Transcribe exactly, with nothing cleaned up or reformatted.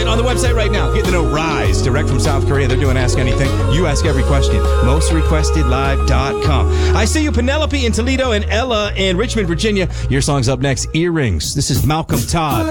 on the website right now. Get to know Rise, direct from South Korea. They're doing Ask Anything. You ask every question. most requested live dot com. I see you, Penelope in Toledo and Ella in Richmond, Virginia. Your song's up next, Earrings. This is Malcolm Todd.